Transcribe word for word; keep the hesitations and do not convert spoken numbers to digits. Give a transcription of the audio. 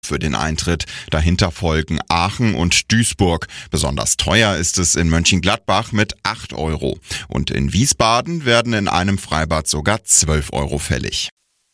für den Eintritt. Dahinter folgen Aachen und Duisburg. Besonders teuer ist es in Mönchengladbach mit acht Euro. Und in Wiesbaden werden in einem Freibad sogar zwölf Euro fällig.